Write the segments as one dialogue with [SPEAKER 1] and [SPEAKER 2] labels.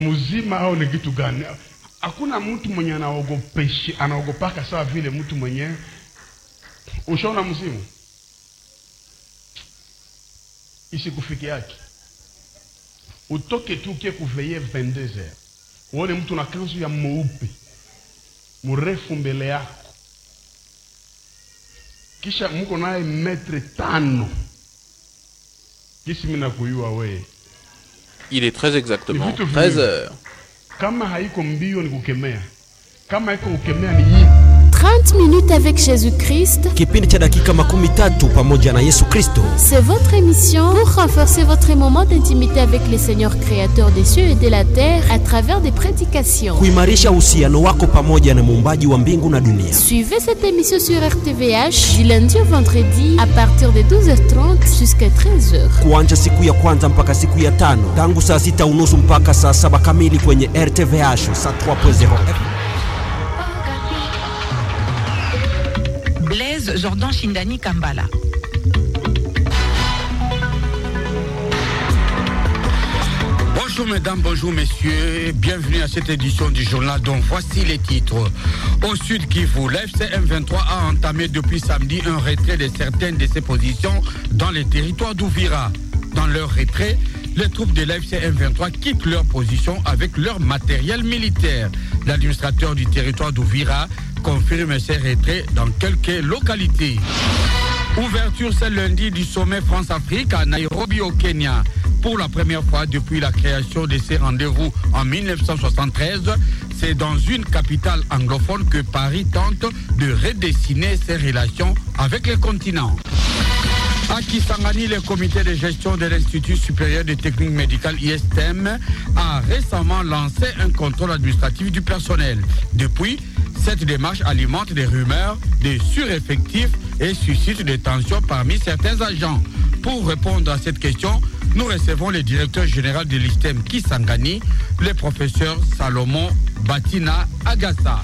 [SPEAKER 1] Muzima au ni kitu gani? Hakuna mtu mwenye anaogopaka sawa vile mtu mwenye ushaona mzimu. Isikufiki yake. Utoke tu kie kuveye 22h. Uone mtu na kanzu ya mweupe. Mrefu mbele yako. Kisha mko naye 1.5 m. Kisi mina kuyua we.
[SPEAKER 2] Il est très exactement 13h.
[SPEAKER 1] Kama haiko mbio ni kukemea. Kama haiko kukemea ni hii.
[SPEAKER 3] 30 minutes avec Jésus-Christ.
[SPEAKER 4] Kipindi cha dakika 13 pamoja na Yesu Kristo.
[SPEAKER 3] C'est votre émission pour renforcer votre moment d'intimité avec le Seigneur créateur des cieux et de la terre à travers des prédications.
[SPEAKER 4] Kuimarisha uhusiano wako pamoja na muumbaji wa mbingu na dunia.
[SPEAKER 3] Suivez cette émission sur RTVH du lundi au vendredi à partir de 12h30 jusqu'à 13h.
[SPEAKER 4] Kuanza siku ya kwanza mpaka siku ya tano tangu saa 6:30 mpaka saa 7 kamili kwenye RTVH saa 3.0.
[SPEAKER 5] Blaise Jordan Shindani Kambala.
[SPEAKER 6] Bonjour mesdames, bonjour messieurs, bienvenue à cette édition du journal dont voici les titres. Au sud Kivu, l'AFC M23 a entamé depuis samedi un retrait de certaines de ses positions dans les territoires d'Ouvira. Dans leur retrait, les troupes de l'AFC M23 quittent leur position avec leur matériel militaire. L'administrateur du territoire d'Ouvira confirme ces retraits dans quelques localités. Ouverture ce lundi du sommet France-Afrique à Nairobi au Kenya. Pour la première fois depuis la création de ces rendez-vous en 1973, c'est dans une capitale anglophone que Paris tente de redessiner ses relations avec le continent. À Kisangani, le comité de gestion de l'Institut supérieur de technique médicale ISTM a récemment lancé un contrôle administratif du personnel. Depuis, cette démarche alimente des rumeurs de sureffectifs et suscite des tensions parmi certains agents. Pour répondre à cette question, nous recevons le directeur général de l'ISTM Kisangani, le professeur Salomon Batina Agassa.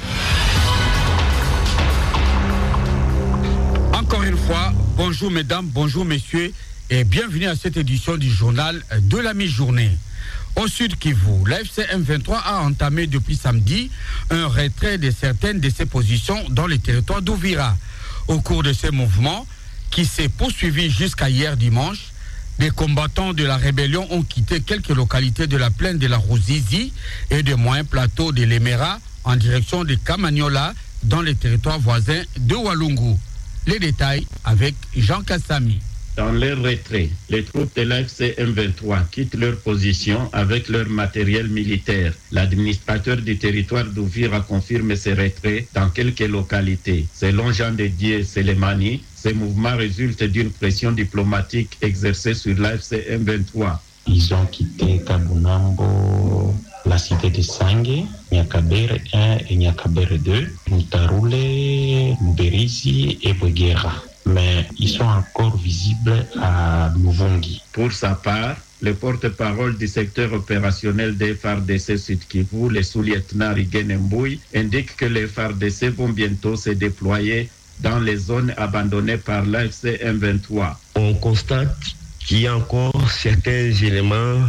[SPEAKER 6] Encore une fois, bonjour mesdames, bonjour messieurs et bienvenue à cette édition du journal de la mi-journée. Au sud Kivu, l'AFC M23 a entamé depuis samedi un retrait de certaines de ses positions dans le territoire d'Ouvira. Au cours de ce mouvement, qui s'est poursuivi jusqu'à hier dimanche, des combattants de la rébellion ont quitté quelques localités de la plaine de la Ruzizi et des moyens plateaux de l'Emera en direction de Kamanyola dans les territoires voisins de Walungu. Les détails avec Jean Kassami.
[SPEAKER 7] Dans leur retrait, les troupes de l'AFC M23 quittent leur position avec leur matériel militaire. L'administrateur du territoire d'Ouvira confirme ces retraits dans quelques localités. Selon Jean de Dieu Selemani, ces mouvements résultent d'une pression diplomatique exercée sur l'AFC M23.
[SPEAKER 8] Ils ont quitté Kabunambo, la cité de Sangue, Nyakabere 1 et Nyakabere 2, Mutarule, Mberizi et Bwegera. Mais ils sont encore visibles à Luvungi.
[SPEAKER 7] Pour sa part, le porte-parole du secteur opérationnel des FARDC Sud Kivu, le sous-lieutenant Rigene Mbouy, indique que les FARDC vont bientôt se déployer dans les zones abandonnées par l'AFC M23.
[SPEAKER 9] On constate qu'il y a encore certains éléments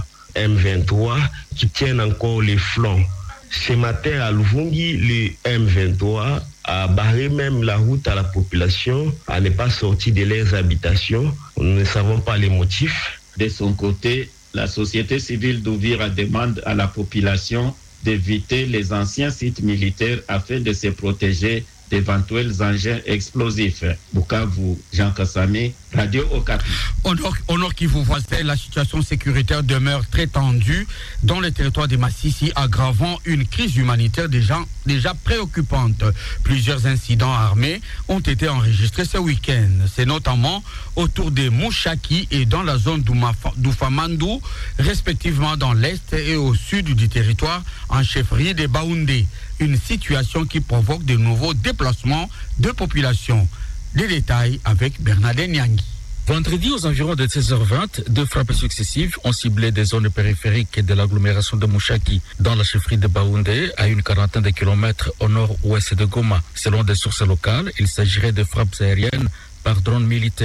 [SPEAKER 9] M23 qui tiennent encore les flancs. Ce matin à Luvungi, le M23 a barré même la route à la population à ne pas sortir de leurs habitations. Nous ne savons pas les motifs.
[SPEAKER 7] De son côté, la société civile d'Ouvira demande à la population d'éviter les anciens sites militaires afin de se protéger d'éventuels engins explosifs. Bukavu, Jean Kassami, Radio Okapi.
[SPEAKER 6] Au nord Kivu voisin, la situation sécuritaire demeure très tendue dans le territoire de Massissi, aggravant une crise humanitaire déjà préoccupante. Plusieurs incidents armés ont été enregistrés ce week-end. C'est notamment autour de Mouchaki et dans la zone d'Oufamandou, respectivement dans l'est et au sud du territoire, en chefferie de Baoundé. Une situation qui provoque de nouveaux déplacements de population. Les détails avec Bernadette Nyangui.
[SPEAKER 10] Vendredi, aux environs de 16h20, deux frappes successives ont ciblé des zones périphériques de l'agglomération de Mouchaki, dans la chefferie de Baoundé, à une quarantaine de kilomètres au nord-ouest de Goma. Selon des sources locales, il s'agirait de frappes aériennes par drone militaire.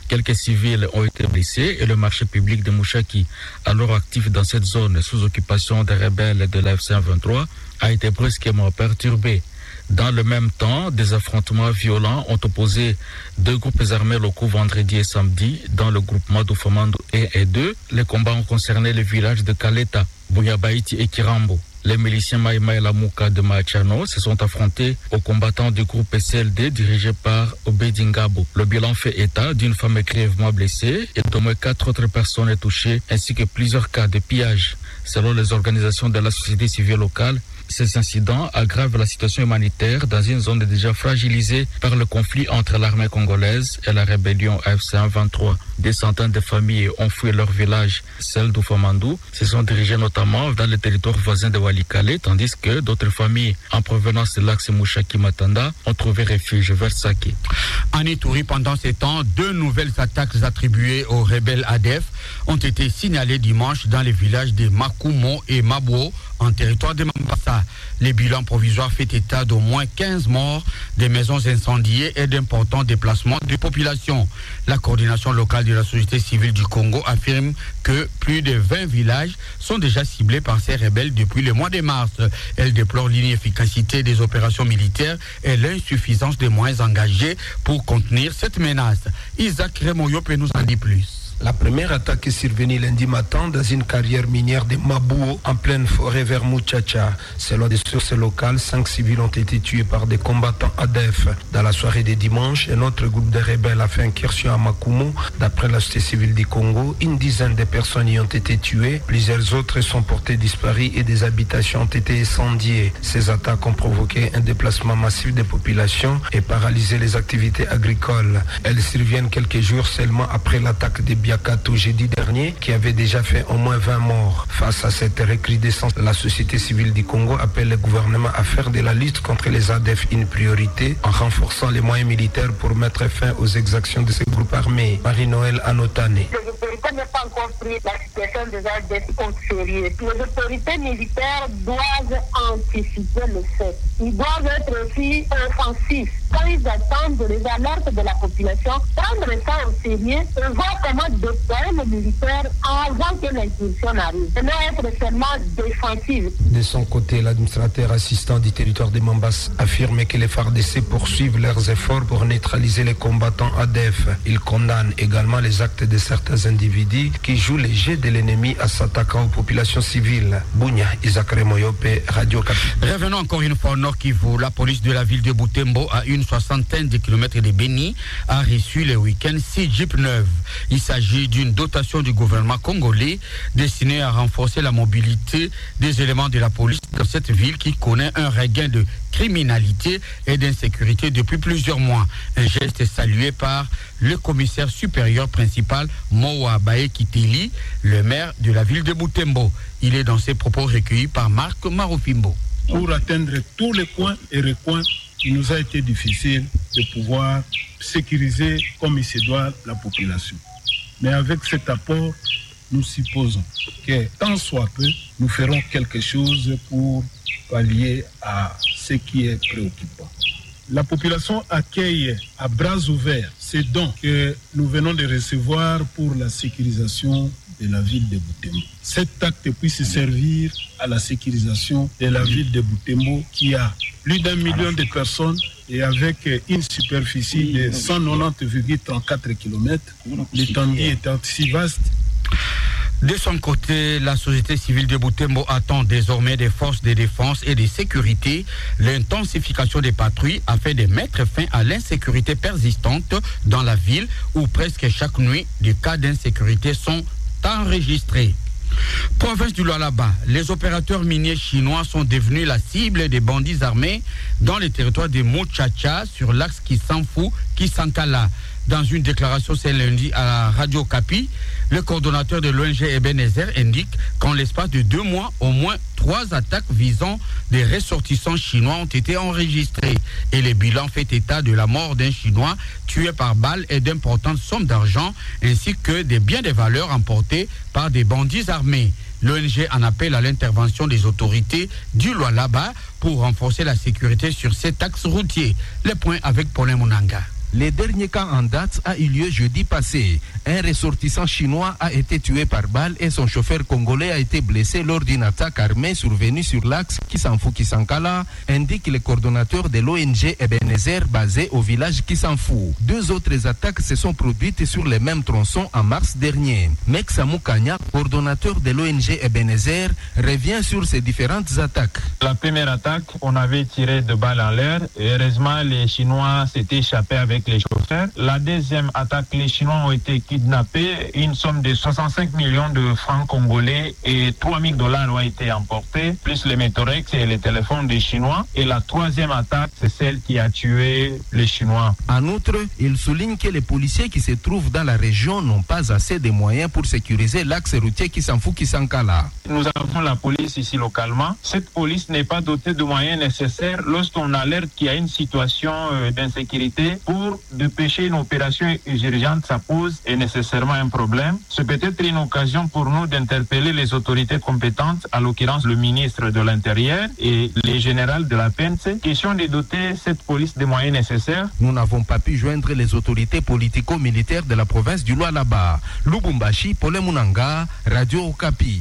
[SPEAKER 10] Quelques civils ont été blessés et le marché public de Mouchaki, alors actif dans cette zone sous occupation des rebelles de la FC-23, a été brusquement perturbé. Dans le même temps, des affrontements violents ont opposé deux groupes armés locaux vendredi et samedi dans le groupement d'Oufamando 1 et 2. Les combats ont concerné les villages de Kaleta, Bouyabaïti et Kirambo. Les miliciens Maïma et Lamouka de Machano se sont affrontés aux combattants du groupe SLD dirigé par Obedingabo. Le bilan fait état d'une femme grièvement blessée et d'au moins 4 autres personnes touchées ainsi que plusieurs cas de pillage. Selon les organisations de la société civile locale, ces incidents aggravent la situation humanitaire dans une zone déjà fragilisée par le conflit entre l'armée congolaise et la rébellion AFC-M23. Des centaines de familles ont fui leur village, celle d'Oufamandou, se sont dirigées notamment dans le territoire voisin de Walikale, tandis que d'autres familles en provenance de l'axe Mouchaki-Matanda ont trouvé refuge vers Saké.
[SPEAKER 6] En Ituri, pendant ces temps, 2 nouvelles attaques attribuées aux rebelles ADF ont été signalées dimanche dans les villages de Makumo et Mabo, en territoire de Mambasa. Les bilans provisoires fait état d'au moins 15 morts, des maisons incendiées et d'importants déplacements de population. La coordination locale de la société civile du Congo affirme que plus de 20 villages sont déjà ciblés par ces rebelles depuis le mois de mars. Elle déplore l'inefficacité des opérations militaires et l'insuffisance des moyens engagés pour contenir cette menace. Isaac Remoyo peut nous en dire plus.
[SPEAKER 11] La première attaque est survenue lundi matin dans une carrière minière de Mabouo en pleine forêt vers Muchacha. Selon des sources locales, 5 civils ont été tués par des combattants ADF. Dans la soirée de dimanche, un autre groupe de rebelles a fait incursion à Makumo. D'après la société civile du Congo, une dizaine de personnes y ont été tuées. Plusieurs autres sont portées disparues et des habitations ont été incendiées. Ces attaques ont provoqué un déplacement massif des populations et paralysé les activités agricoles. Elles surviennent quelques jours seulement après l'attaque des Biakato jeudi dernier qui avait déjà fait au moins 20 morts. Face à cette recrudescence, la société civile du Congo appelle le gouvernement à faire de la lutte contre les ADF une priorité en renforçant les moyens militaires pour mettre fin aux exactions de ces groupes armés. Marie-Noël Anotane.
[SPEAKER 12] Les autorités n'ont pas encore pris la situation des ADF au sérieux. Les autorités militaires doivent anticiper le fait. Ils doivent être aussi offensifs. Quand ils attendent les alertes de la population, prendre ça au sérieux et voir comment déployer les militaires avant que l'incursion arrive. Et non être seulement défensive.
[SPEAKER 11] De son côté, l'administrateur assistant du territoire de Mambas affirme que les FARDC poursuivent leurs efforts pour neutraliser les combattants ADF. Il condamne également les actes de certains individus qui jouent les jeux de l'ennemi en s'attaquant aux populations civiles. Bounia, Isaac Remoyope, Radio Capi.
[SPEAKER 6] Revenons encore une fois au Nord Kivu. La police de la ville de Butembo, à une soixantaine de kilomètres de Beni, a reçu le week-end 6 jeeps neuves. Il s'agit d'une dotation du gouvernement congolais destinée à renforcer la mobilité des éléments de la police dans cette ville qui connaît un regain de criminalité et d'insécurité depuis plusieurs mois. Un geste salué par le commissaire supérieur principal Mowa Bae Kiteli, le maire de la ville de Butembo. Il est dans ses propos recueillis par Marc Marofimbo.
[SPEAKER 13] Pour atteindre tous les coins et recoins, il nous a été difficile de pouvoir sécuriser comme il se doit la population. Mais avec cet apport, nous supposons que tant soit peu, nous ferons quelque chose pour pallier à ce qui est préoccupant. La population accueille à bras ouverts ces dons que nous venons de recevoir pour la sécurisation de la ville de Butembo. Cet acte puisse servir à la sécurisation de la ville de Butembo qui a plus d'1 million de personnes et avec une superficie de 190,34 km. L'étendue est si vaste.
[SPEAKER 6] De son côté, la société civile de Butembo attend désormais des forces de défense et de sécurité l'intensification des patrouilles afin de mettre fin à l'insécurité persistante dans la ville où presque chaque nuit des cas d'insécurité sont enregistrés. Province du Lualaba, les opérateurs miniers chinois sont devenus la cible des bandits armés dans les territoires de Muchacha sur l'axe Kisanfu-Kisankala. Dans une déclaration ce lundi à la Radio Capi, le coordonnateur de l'ONG Ebenezer indique qu'en l'espace de 2 mois, au moins 3 attaques visant des ressortissants chinois ont été enregistrées. Et le bilan fait état de la mort d'un Chinois tué par balle et d'importantes sommes d'argent, ainsi que des biens de valeur emportés par des bandits armés. L'ONG en appelle à l'intervention des autorités du Lualaba pour renforcer la sécurité sur cet axe routier. Les points avec Paulin Monanga.
[SPEAKER 11] Le dernier cas en date a eu lieu jeudi passé. Un ressortissant chinois a été tué par balle et son chauffeur congolais a été blessé lors d'une attaque armée survenue sur l'axe Kisanfu-Kisankala, indique le coordonnateur de l'ONG Ebenezer basé au village Kisanfu. 2 autres attaques se sont produites sur le même tronçon en mars dernier. Mexa Mukanya, coordonnateur de l'ONG Ebenezer, revient sur ces différentes attaques.
[SPEAKER 14] La première attaque, on avait tiré 2 balles en l'air et heureusement les Chinois s'étaient échappés avec les chauffeurs. La deuxième attaque, les Chinois ont été kidnappés. Une somme de 65 millions de francs congolais et $3,000 ont été emportés, plus les méthorex et les téléphones des Chinois. Et la troisième attaque, c'est celle qui a tué les Chinois.
[SPEAKER 11] En outre, il souligne que les policiers qui se trouvent dans la région n'ont pas assez de moyens pour sécuriser l'axe routier Kisanfu-Kisankala.
[SPEAKER 14] Nous avons la police ici localement. Cette police n'est pas dotée de moyens nécessaires lorsqu'on alerte qu'il y a une situation d'insécurité. Pour dépêcher une opération urgente, ça pose nécessairement un problème. C'est peut-être une occasion pour nous d'interpeller les autorités compétentes, à l'occurrence le ministre de l'Intérieur et les généraux de la PNC, question de doter cette police des moyens nécessaires.
[SPEAKER 11] Nous n'avons pas pu joindre les autorités politico-militaires de la province du Lualaba. Lubumbashi, Pole Munanga, Radio Okapi.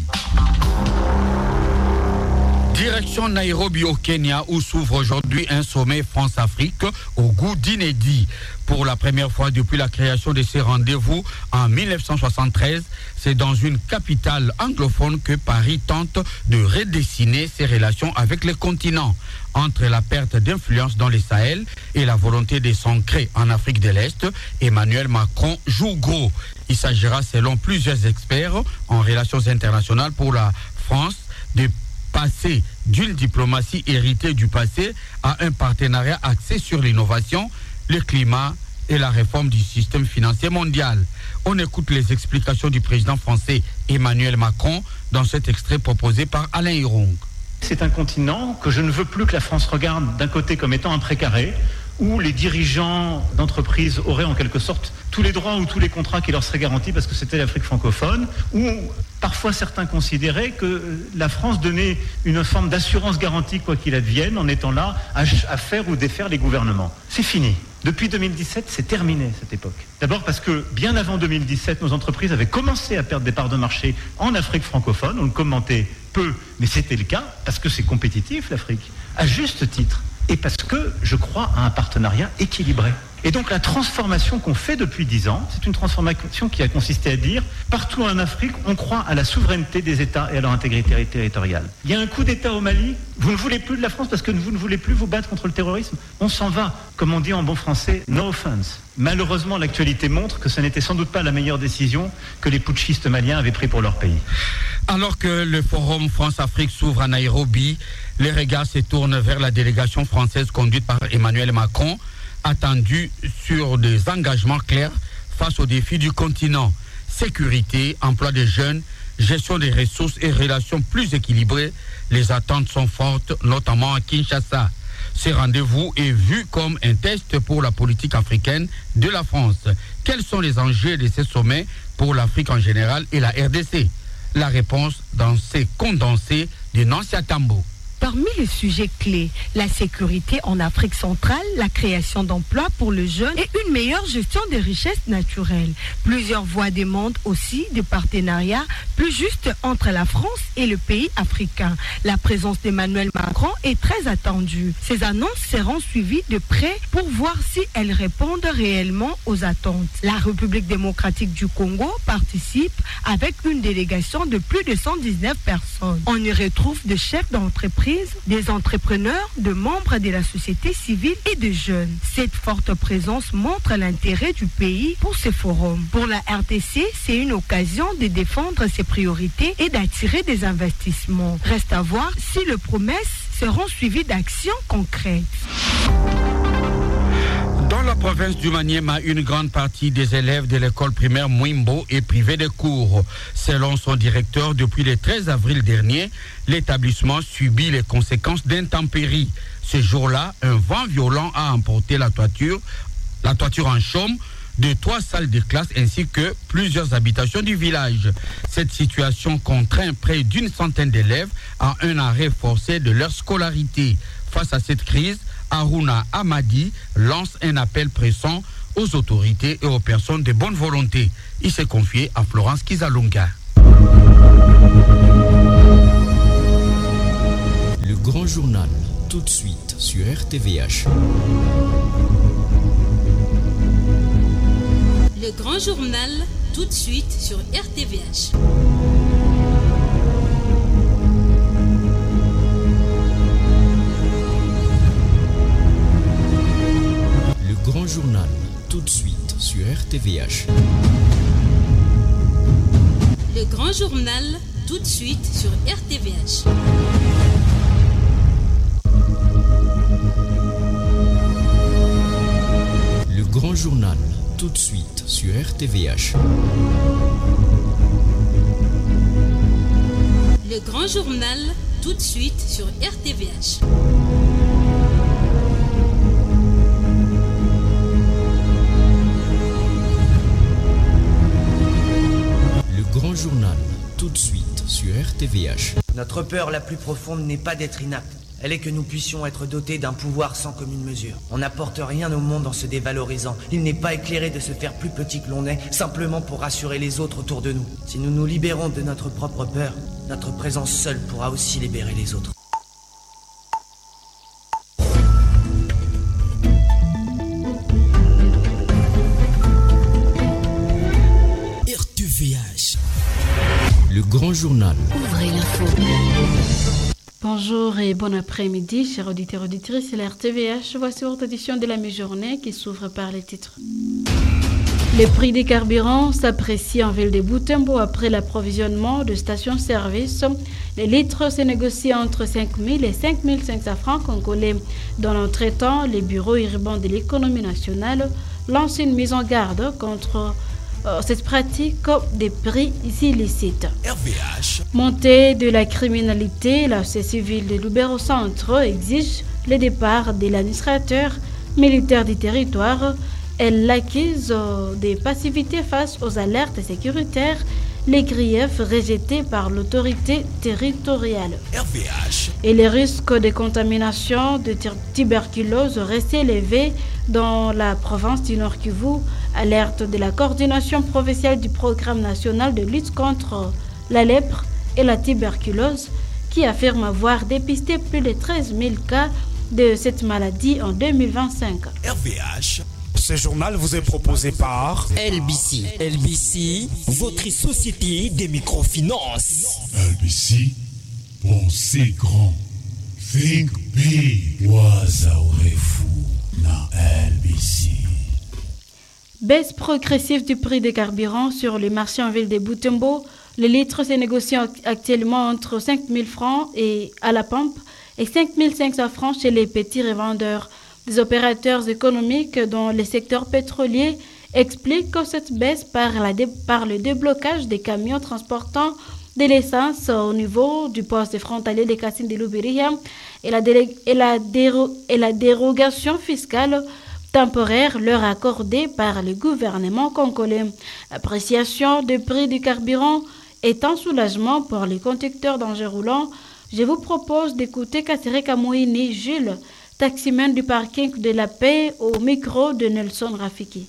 [SPEAKER 6] Direction Nairobi au Kenya où s'ouvre aujourd'hui un sommet France-Afrique au goût d'inédit. Pour la première fois depuis la création de ces rendez-vous en 1973, c'est dans une capitale anglophone que Paris tente de redessiner ses relations avec le continent. Entre la perte d'influence dans le Sahel et la volonté de s'ancrer en Afrique de l'Est, Emmanuel Macron joue gros. Il s'agira, selon plusieurs experts en relations internationales pour la France, de passer d'une diplomatie héritée du passé à un partenariat axé sur l'innovation, le climat et la réforme du système financier mondial. On écoute les explications du président français Emmanuel Macron dans cet extrait proposé par Alain Hirong.
[SPEAKER 15] C'est un continent que je ne veux plus que la France regarde d'un côté comme étant un précaré, où les dirigeants d'entreprises auraient en quelque sorte tous les droits ou tous les contrats qui leur seraient garantis parce que c'était l'Afrique francophone, où parfois certains considéraient que la France donnait une forme d'assurance garantie quoi qu'il advienne en étant là à faire ou défaire les gouvernements. C'est fini. Depuis 2017, c'est terminé cette époque. D'abord parce que bien avant 2017, nos entreprises avaient commencé à perdre des parts de marché en Afrique francophone. On le commentait peu, mais c'était le cas parce que c'est compétitif l'Afrique, à juste titre. Et parce que je crois à un partenariat équilibré. Et donc la transformation qu'on fait depuis 10 ans, c'est une transformation qui a consisté à dire, partout en Afrique, on croit à la souveraineté des États et à leur intégrité territoriale. Il y a un coup d'État au Mali, vous ne voulez plus de la France parce que vous ne voulez plus vous battre contre le terrorisme. On s'en va, comme on dit en bon français, no offense. Malheureusement, l'actualité montre que ce n'était sans doute pas la meilleure décision que les putschistes maliens avaient prise pour leur pays.
[SPEAKER 6] Alors que le forum France-Afrique s'ouvre à Nairobi, les regards se tournent vers la délégation française conduite par Emmanuel Macron, attendue sur des engagements clairs face aux défis du continent. Sécurité, emploi des jeunes, gestion des ressources et relations plus équilibrées. Les attentes sont fortes, notamment à Kinshasa. Ce rendez-vous est vu comme un test pour la politique africaine de la France. Quels sont les enjeux de ces sommets pour l'Afrique en général et la RDC? La réponse dans ces condensés de Nancy Atambo.
[SPEAKER 16] Parmi les sujets clés, la sécurité en Afrique centrale, la création d'emplois pour les jeunes et une meilleure gestion des richesses naturelles. Plusieurs voix demandent aussi des partenariats plus justes entre la France et le pays africain. La présence d'Emmanuel Macron est très attendue. Ces annonces seront suivies de près pour voir si elles répondent réellement aux attentes. La République démocratique du Congo participe avec une délégation de plus de 119 personnes. On y retrouve des chefs d'entreprise, des entrepreneurs, de membres de la société civile et de jeunes. Cette forte présence montre l'intérêt du pays pour ce forum. Pour la RDC, c'est une occasion de défendre ses priorités et d'attirer des investissements. Reste à voir si les promesses seront suivies d'actions concrètes.
[SPEAKER 6] Dans la province du Maniema, une grande partie des élèves de l'école primaire Mwimbo est privée de cours. Selon son directeur, depuis le 13 avril dernier, l'établissement subit les conséquences d'intempéries. Ce jour-là, un vent violent a emporté la toiture en chaume de 3 salles de classe ainsi que plusieurs habitations du village. Cette situation contraint près d'une centaine d'élèves à un arrêt forcé de leur scolarité. Face à cette crise, Haruna Amadi lance un appel pressant aux autorités et aux personnes de bonne volonté. Il s'est confié à Florence Kizalunga.
[SPEAKER 4] Le grand journal, tout de suite sur RTVH.
[SPEAKER 17] Le grand journal, tout de suite sur RTVH.
[SPEAKER 4] Le grand journal, tout de suite sur RTVH.
[SPEAKER 17] Le grand journal, tout de suite sur RTVH.
[SPEAKER 4] Le grand journal, tout de suite sur RTVH.
[SPEAKER 17] Le grand journal, tout de suite sur RTVH.
[SPEAKER 4] Le grand journal, tout de suite sur RTVH.
[SPEAKER 18] Notre peur la plus profonde n'est pas d'être inapte. Elle est que nous puissions être dotés d'un pouvoir sans commune mesure. On n'apporte rien au monde en se dévalorisant. Il n'est pas éclairé de se faire plus petit que l'on est, simplement pour rassurer les autres autour de nous. Si nous nous libérons de notre propre peur, notre présence seule pourra aussi libérer les autres.
[SPEAKER 4] RTVH. Le grand journal.
[SPEAKER 3] Ouvrez l'info. Bonjour et bon après-midi, chers auditeurs et auditrices, c'est la RTVH. Voici votre édition de la mi-journée qui s'ouvre par les titres. Le prix des carburants s'apprécie en ville de Butembo après l'approvisionnement de stations-service. Les litres se négocient entre 5 000 et 5 500 francs congolais. Dans l'entretemps, les bureaux urbains de l'économie nationale lancent une mise en garde contre cette pratique des prix illicites.
[SPEAKER 4] RVH.
[SPEAKER 3] Montée de la criminalité, la société civile de Lubero Centre exige le départ de l'administrateur militaire du territoire et l'acquise des passivités face aux alertes sécuritaires, les griefs rejetés par l'autorité territoriale.
[SPEAKER 4] RVH.
[SPEAKER 3] Et les risques de contamination de tuberculose restent élevés dans la province du Nord Kivu. Alerte de la coordination provinciale du programme national de lutte contre la lèpre et la tuberculose qui affirme avoir dépisté plus de 13 000 cas de cette maladie en 2025.
[SPEAKER 4] RVH.
[SPEAKER 19] Ce journal vous est proposé par
[SPEAKER 4] LBC. LBC, votre société de microfinance.
[SPEAKER 20] LBC, pensez grand. Think big. Wazaorefu na LBC.
[SPEAKER 3] Baisse progressive du prix des carburants sur le marché en ville de Butembo. Le litre se négocie actuellement entre 5 000 francs et à la pompe et 5 500 francs chez les petits revendeurs. Des opérateurs économiques dans le secteur pétrolier expliquent que cette baisse par le déblocage des camions transportant de l'essence au niveau du poste frontalier de Kassine de Luberiya et la dérogation fiscale temporaire leur accordée par le gouvernement congolais. L'appréciation du prix du carburant est un soulagement pour les conducteurs d'engins roulants. Je vous propose d'écouter Katereka Mouini Jules, taximan du parking de la Paix, au micro de Nelson Rafiki.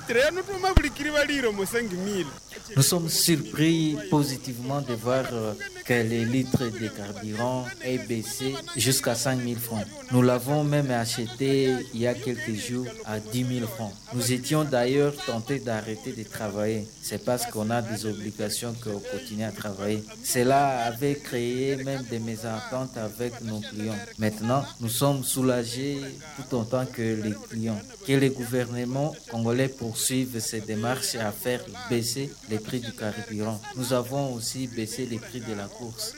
[SPEAKER 21] Nous sommes surpris positivement de voir que les litres de carburant aient baissé jusqu'à 5 000 francs. Nous l'avons même acheté il y a quelques jours à 10 000 francs. Nous étions d'ailleurs tentés d'arrêter de travailler. C'est parce qu'on a des obligations qu'on continue à travailler. Cela avait créé même des mésententes avec nos clients. Maintenant, nous sommes soulagés tout autant que les clients. Que les gouvernements congolais poursuivent ces démarches à faire baisser les prix du carburant. Nous avons aussi baissé les prix de la course.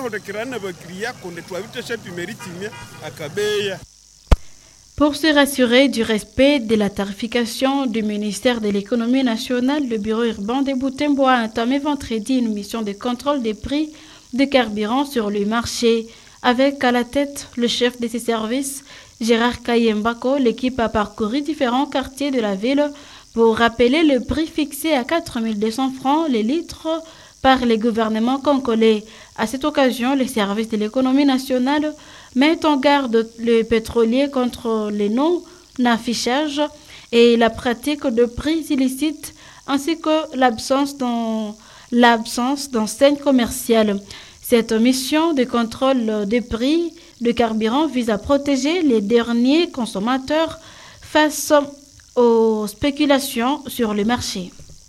[SPEAKER 3] Pour se rassurer du respect de la tarification du ministère de l'économie nationale, le bureau urbain de Butembo a entamé vendredi une mission de contrôle des prix de carburant sur le marché. Avec à la tête le chef de ces services, Gérard Kayembako, l'équipe a parcouru différents quartiers de la ville pour rappeler le prix fixé à 4 200 francs les litres par les gouvernements congolais. À cette occasion, les services de l'économie nationale mettent en garde le pétrolier contre les non-affichages et la pratique de prix illicites ainsi que l'absence d'enseignes commerciales. Cette mission de contrôle des prix de carburant vise à protéger les derniers consommateurs face aux spéculations sur le marché.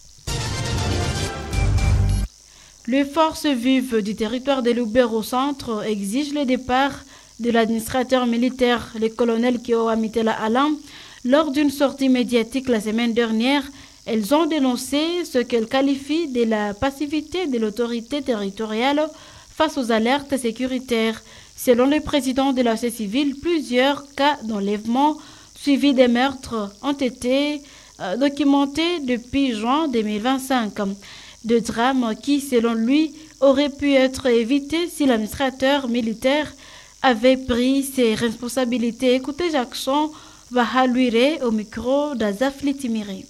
[SPEAKER 3] Les forces vives du territoire de Lubero Centre exigent le départ de l'administrateur militaire, le colonel Kio Amitela Alain. Lors d'une sortie médiatique la semaine dernière, elles ont dénoncé ce qu'elles qualifient de la passivité de l'autorité territoriale face aux alertes sécuritaires. Selon le président de la société civile, plusieurs cas d'enlèvement suivis des meurtres ont été documentés depuis juin 2025. De drames qui, selon lui, auraient pu être évités si l'administrateur militaire avait pris ses responsabilités. Écoutez Jackson Vahaluire au micro d'Azaf Litimiri.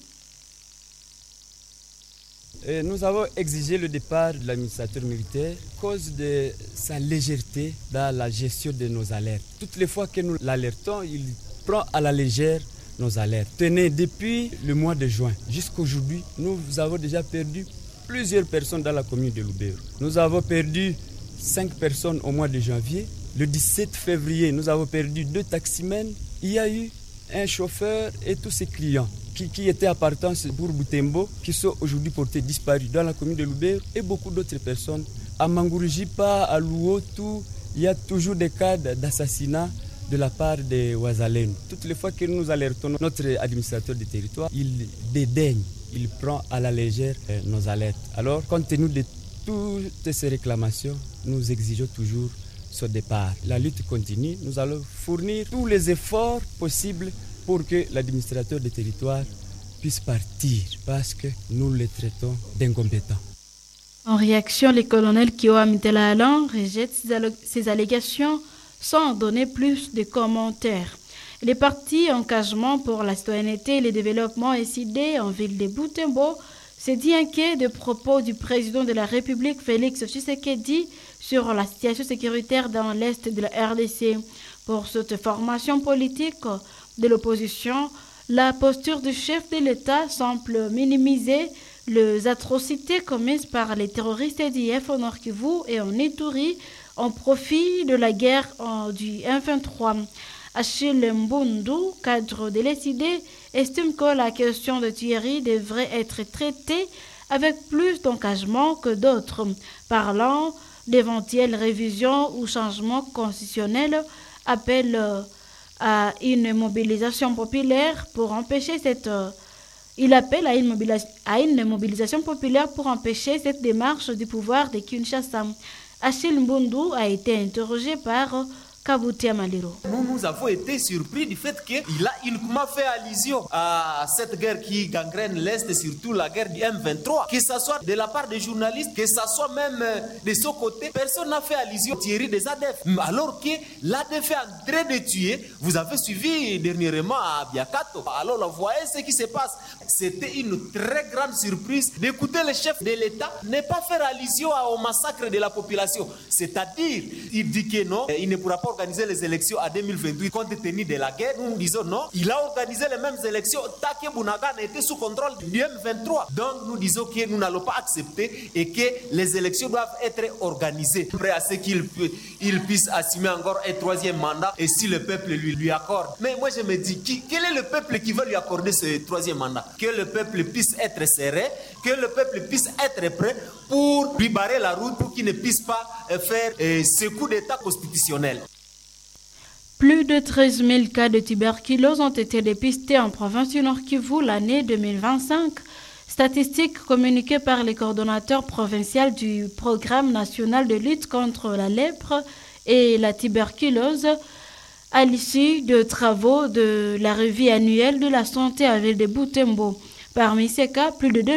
[SPEAKER 2] Nous avons exigé le départ de l'administrateur militaire à cause de sa légèreté dans la gestion de nos alertes. Toutes les fois que nous l'alertons, il prend à la légère nos alertes. Tenez, depuis le mois de juin jusqu'à aujourd'hui, nous avons déjà perdu plusieurs personnes dans la commune de Lubero. Nous avons perdu 5 personnes au mois de janvier. Le 17 février, nous avons perdu 2 taximens. Il y a eu un chauffeur et tous ses clients qui étaient à partance pour Butembo, qui sont aujourd'hui portés disparus dans la commune de Lubero, et beaucoup d'autres personnes. À Mangurujipa, à Luotu, il y a toujours des cas d'assassinat de la part des Ouazalènes. Toutes les fois que nous alertons notre administrateur du territoire, il dédaigne, il prend à la légère nos alertes. Alors, compte tenu de toutes ces réclamations, nous exigeons toujours ce départ. La lutte continue, nous allons fournir tous les efforts possibles pour que l'administrateur du territoire puisse partir, parce que nous le traitons d'incompétents.
[SPEAKER 3] En réaction, le colonel Kio Amitela Alain rejette ces allégations sans donner plus de commentaires. Les partis Engagement pour la citoyenneté et le développement SID en ville de Butembo s'est dit inquiet des propos du président de la République Félix Tshisekedi sur la situation sécuritaire dans l'est de la RDC. Pour cette formation politique de l'opposition, la posture du chef de l'État semble minimiser les atrocités commises par les terroristes d'IF au Nord Kivu et en Ituri en profit de la guerre du M23. Achille Mbundu, cadre de l'SID, estime que la question de Thierry devrait être traitée avec plus d'engagement que d'autres. Parlant d'éventuelles révisions ou changements constitutionnels, appelle à une mobilisation populaire pour empêcher cette... Il appelle à une mobilisation populaire pour empêcher cette démarche du pouvoir de Kinshasa. Achille Mbundu a été interrogé par Kabutia Maliro.
[SPEAKER 22] Nous avons été surpris du fait qu'il a uniquement fait allusion à cette guerre qui gangrène l'Est, et surtout la guerre du M23. Que ce soit de la part des journalistes, que ce soit même de son côté, personne n'a fait allusion à Thierry des ADF. Alors que l'ADF est en train de tuer, vous avez suivi dernièrement à Biakato. Alors vous voyez ce qui se passe. C'était une très grande surprise d'écouter le chef de l'État ne pas faire allusion au massacre de la population. C'est-à-dire, il dit que non, il ne pourra pas organiser les élections à 2028 compte tenu de la guerre. Nous disons non, il a organisé les mêmes élections tant que Bounagan était sous contrôle du M23. Donc nous disons que nous n'allons pas accepter et que les élections doivent être organisées. Prêt à ce qu'il puisse assumer encore un troisième mandat et si le peuple lui accorde. Mais moi je me dis, quel est le peuple qui veut lui accorder ce troisième mandat? Que le peuple puisse être serré, que le peuple puisse être prêt pour lui barrer la route pour qu'il ne puisse pas faire ce coup d'état constitutionnel.
[SPEAKER 3] Plus de 13 000 cas de tuberculose ont été dépistés en province du Nord Kivu l'année 2025. Statistiques communiquées par le coordonnateur provincial du Programme national de lutte contre la lèpre et la tuberculose à l'issue de travaux de la revue annuelle de la santé à ville de Butembo. Parmi ces cas, plus de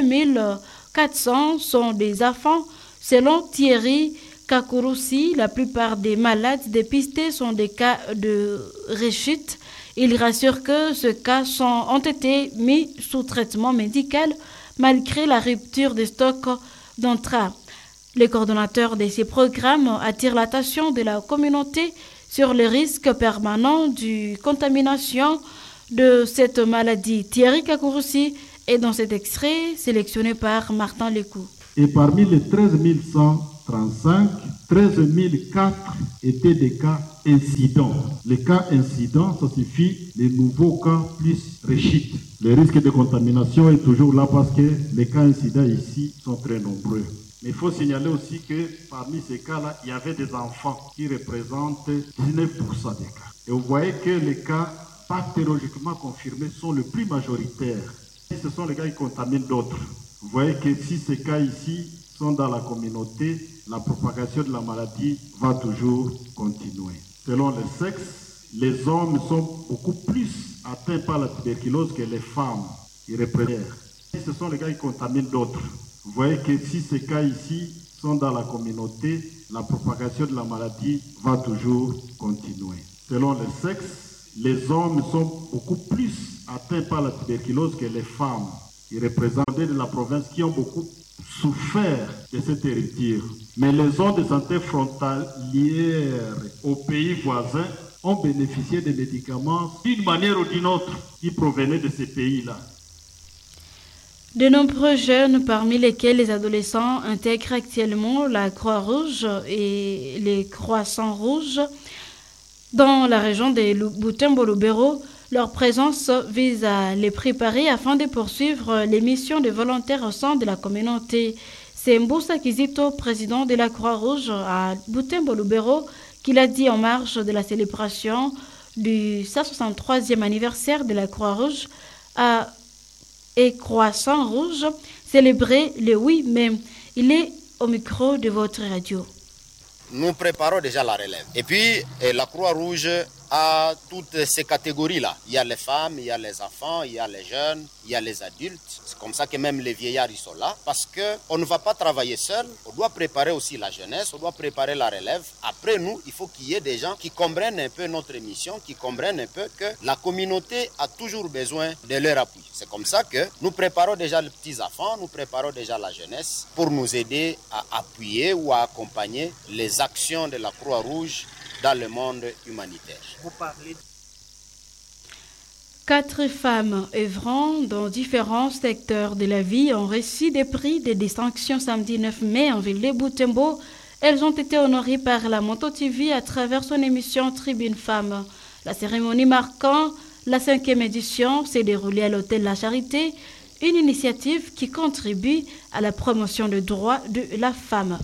[SPEAKER 3] 2400 sont des enfants. Selon Thierry Kakurusi, la plupart des malades dépistés sont des cas de rechute. Il rassure que ces cas ont été mis sous traitement médical malgré la rupture des stocks d'entrée. Le coordonnateur de ces programmes attire l'attention de la communauté sur le risque permanent de contamination de cette maladie. Thierry Kakouroussi est dans cet extrait sélectionné par Martin Lecou.
[SPEAKER 1] Et parmi les 13 135, 13 004 étaient des cas incidents. Les cas incidents, ça signifie les nouveaux cas plus réchites. Le risque de contamination est toujours là parce que les cas incidents ici sont très nombreux. Mais il faut signaler aussi que parmi ces cas-là, il y avait des enfants qui représentent 19% des cas. Et vous voyez que les cas bactériologiquement confirmés sont les plus majoritaires. Et ce sont les cas qui contaminent d'autres. Vous voyez que si ces cas ici sont dans la communauté, la propagation de la maladie va toujours continuer. Selon le sexe, les hommes sont beaucoup plus atteints par la tuberculose que les femmes. Ils représentent. Et ce sont les cas qui contaminent d'autres. Vous voyez que si ces cas ici sont dans la communauté, la propagation de la maladie va toujours continuer. Selon le sexe, les hommes sont beaucoup plus atteints par la tuberculose que les femmes. Ils représentent de la province qui ont beaucoup souffert de cette héritière. Mais les zones de santé frontalières aux pays voisins ont bénéficié des médicaments d'une manière ou d'une autre qui provenaient de ces pays-là.
[SPEAKER 3] De nombreux jeunes, parmi lesquels les adolescents, intègrent actuellement la Croix-Rouge et les Croissants Rouges dans la région de Butembo-Lubero. Leur présence vise à les préparer afin de poursuivre les missions de volontaires au sein de la communauté. C'est Mboussa Kizito, président de la Croix-Rouge à Butembo-Lubero, qui l'a dit en marge de la célébration du 163e anniversaire de la Croix-Rouge et Croissant Rouge, célébré le 8 mai. Il est au micro de votre radio.
[SPEAKER 5] Nous préparons déjà la relève. Et puis, la Croix-Rouge a toutes ces catégories-là. Il y a les femmes, il y a les enfants, il y a les jeunes, il y a les adultes. C'est comme ça que même les vieillards, ils sont là. Parce qu'on ne va pas travailler seul. On doit préparer aussi la jeunesse, on doit préparer la relève. Après nous, il faut qu'il y ait des gens qui comprennent un peu notre mission, qui comprennent un peu que la communauté a toujours besoin de leur appui. C'est comme ça que nous préparons déjà les petits-enfants, nous préparons déjà la jeunesse pour nous aider à appuyer ou à accompagner les actions de la Croix-Rouge dans le monde humanitaire. Vous parlez...
[SPEAKER 3] 4 femmes œuvrant dans différents secteurs de la vie ont reçu des prix de distinction samedi 9 mai en ville de Butembo. Elles ont été honorées par la Moto TV à travers son émission Tribune Femmes. La cérémonie marquant la 5e édition s'est déroulée à l'hôtel La Charité, une initiative qui contribue à la promotion des droits de la femme.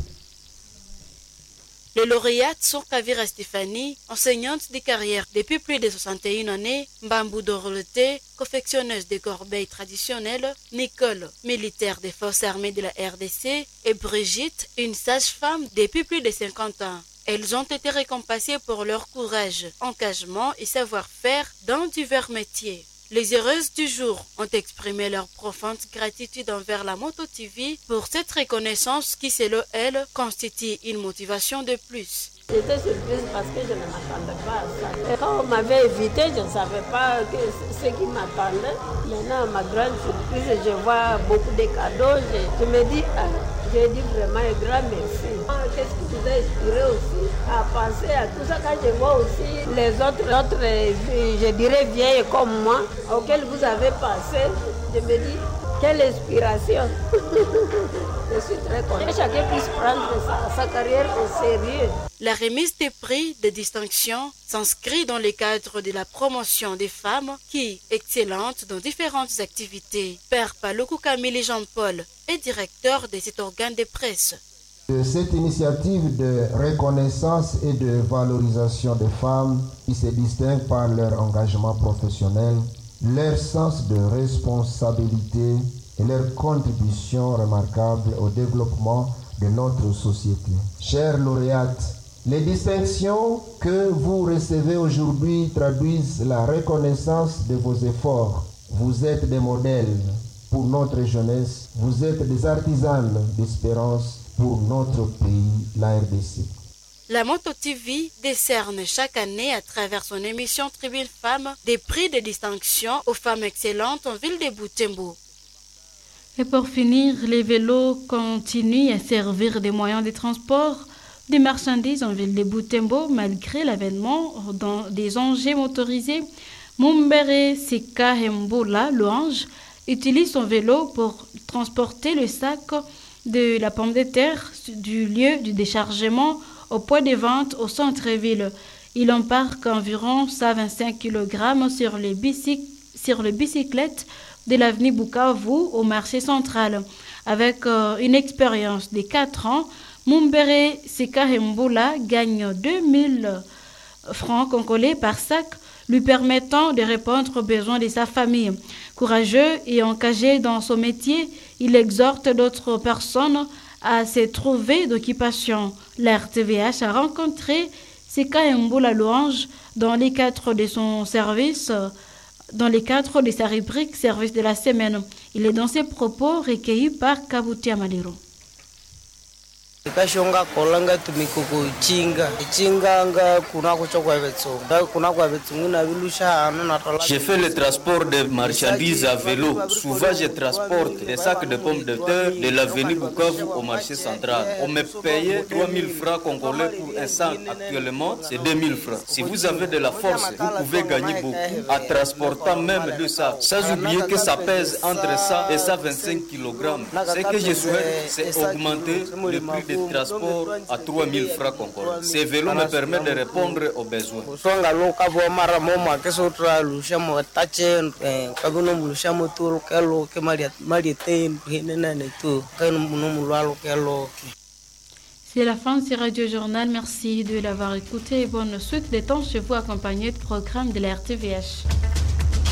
[SPEAKER 3] Les lauréates sont Kavira Stéphanie, enseignante de carrière depuis plus de 61 années, Mbambou Doroleté, confectionneuse de corbeilles traditionnelles, Nicole, militaire des forces armées de la RDC, et Brigitte, une sage-femme depuis plus de 50 ans. Elles ont été récompensées pour leur courage, engagement et savoir-faire dans divers métiers. Les heureuses du jour ont exprimé leur profonde gratitude envers la Moto TV pour cette reconnaissance qui, selon elles, constitue une motivation de plus.
[SPEAKER 23] J'étais surprise parce que je ne m'attendais pas à ça. Et quand on m'avait invité, je ne savais pas ce qui m'attendait. Maintenant, à ma grande surprise, je vois beaucoup de cadeaux. Je me dis, je dis vraiment un grand merci. Qu'est-ce qui vous a inspiré aussi à penser à tout ça quand je vois aussi les autres, je dirais vieilles comme moi, auxquels vous avez pensé, je me dis, quelle inspiration. Je suis très contente. Chacun puisse prendre sa carrière au sérieux.
[SPEAKER 3] La remise des prix de distinction s'inscrit dans le cadre de la promotion des femmes qui, excellentes dans différentes activités. Père Paloukou Camille Jean-Paul est directeur de cet organe de presse.
[SPEAKER 24] Cette initiative de reconnaissance et de valorisation des femmes qui se distinguent par leur engagement professionnel, leur sens de responsabilité et leur contribution remarquable au développement de notre société. Chers lauréates, les distinctions que vous recevez aujourd'hui traduisent la reconnaissance de vos efforts. Vous êtes des modèles pour notre jeunesse, vous êtes des artisanes d'espérance pour notre pays, la RDC.
[SPEAKER 3] La Moto TV décerne chaque année à travers son émission Tribune Femmes des prix de distinction aux femmes excellentes en ville de Butembo. Et pour finir, les vélos continuent à servir des moyens de transport des marchandises en ville de Butembo malgré l'avènement des engins motorisés. Mumbere Sika Hembola, Louange, utilise son vélo pour transporter le sac de la pomme de terre du lieu du déchargement au point de vente au centre-ville. Il embarque environ 125 kg sur les bicyclettes de l'avenue Bukavu au marché central. Avec une expérience de 4 ans, Mumbere Sika Hembola gagne 2000 francs congolais par sac, lui permettant de répondre aux besoins de sa famille. Courageux et engagé dans son métier, il exhorte d'autres personnes à se trouver d'occupation. La RTVH a rencontré Sika Hembola Louange dans les cadres de son service, dans les cadres de sa rubrique Service de la semaine. Il est dans ses propos recueillis par Kabuti Amaliro.
[SPEAKER 7] J'ai fait le transport de marchandises à vélo. Souvent, je transporte des sacs de pommes de terre de l'avenue Bukavu au marché central. On me payait 3000 francs congolais pour un sac. Actuellement, c'est 2000 francs. Si vous avez de la force, vous pouvez gagner beaucoup en transportant même 2 sacs. Sans oublier que ça pèse entre 100 et 125 kg. Ce que je souhaite, c'est augmenter le prix de transport à 3000 francs congolais. Ces vélos me permettent de répondre aux besoins.
[SPEAKER 3] C'est la fin de ce Radio Journal. Merci de l'avoir écouté et bonne suite des temps chez vous accompagné de programmes de la RTVH.